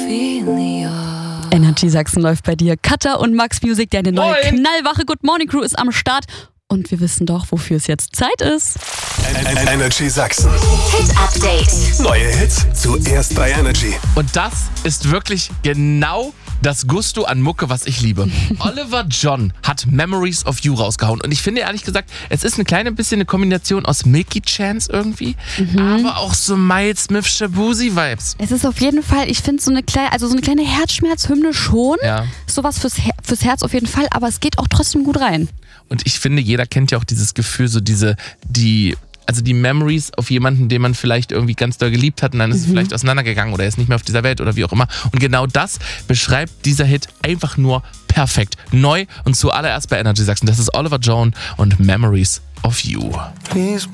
Energy Sachsen läuft bei dir. Katha und Max Music, deine neue knallwache Good Morning Crew ist am Start. Und wir wissen doch, wofür es jetzt Zeit ist. Energy Sachsen. Hit Update. Neue Hits zuerst bei Energy. Und das ist wirklich genau das Gusto an Mucke, was ich liebe. Oliver John hat Memories of You rausgehauen. Und ich finde ehrlich gesagt, es ist ein kleines bisschen eine Kombination aus Milky Chance irgendwie, aber auch so Miles Smith Shaboozey-Vibes. Es ist auf jeden Fall, ich finde so eine kleine Herzschmerzhymne schon. Ja. Sowas fürs Herz auf jeden Fall, aber es geht auch trotzdem gut rein. Und ich finde, jeder kennt ja auch dieses Gefühl, so die Memories auf jemanden, den man vielleicht irgendwie ganz doll geliebt hat und dann ist es vielleicht auseinandergegangen oder er ist nicht mehr auf dieser Welt oder wie auch immer. Und genau das beschreibt dieser Hit einfach nur perfekt. Neu und zuallererst bei Energy Sachsen. Das ist Oliver John und Memories of You. Please